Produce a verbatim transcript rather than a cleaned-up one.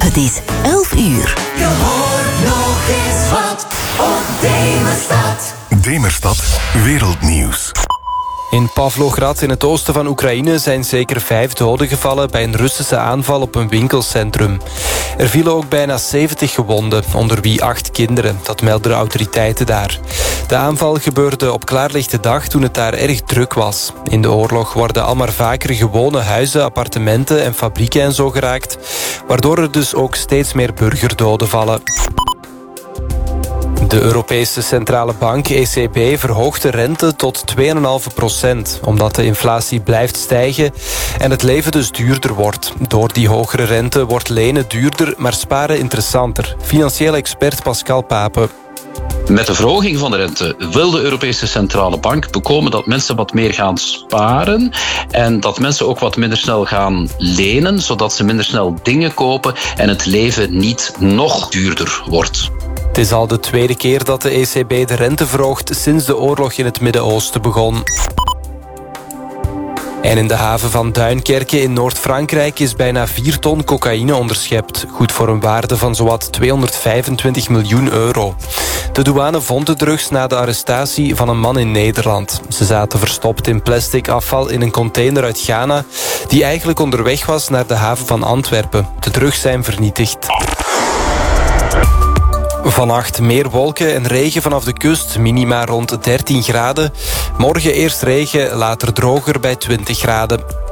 Het is elf uur. Je hoort nog eens wat op Demerstad. Demerstad Wereldnieuws. In Pavlograd in het oosten van Oekraïne zijn zeker vijf doden gevallen bij een Russische aanval op een winkelcentrum. Er vielen ook bijna zeventig gewonden, onder wie acht kinderen. Dat melden de autoriteiten daar. De aanval gebeurde op klaarlichte dag toen het daar erg druk was. In de oorlog worden al maar vaker gewone huizen, appartementen en fabrieken en zo geraakt, waardoor er dus ook steeds meer burgerdoden vallen. De Europese Centrale Bank, E C B, verhoogt de rente tot twee komma vijf procent... omdat de inflatie blijft stijgen en het leven dus duurder wordt. Door die hogere rente wordt lenen duurder, maar sparen interessanter. Financieel expert Pascal Pape. Met de verhoging van de rente wil de Europese Centrale Bank bekomen dat mensen wat meer gaan sparen en dat mensen ook wat minder snel gaan lenen, zodat ze minder snel dingen kopen en het leven niet nog duurder wordt. Het is al de tweede keer dat de E C B de rente verhoogt sinds de oorlog in het Midden-Oosten begon. En in de haven van Duinkerke in Noord-Frankrijk is bijna vier ton cocaïne onderschept. Goed voor een waarde van zowat tweehonderdvijfentwintig miljoen euro. De douane vond de drugs na de arrestatie van een man in Nederland. Ze zaten verstopt in plastic afval in een container uit Ghana, die eigenlijk onderweg was naar de haven van Antwerpen. De drugs zijn vernietigd. Vannacht meer wolken en regen vanaf de kust, minima rond dertien graden. Morgen eerst regen, later droger bij twintig graden.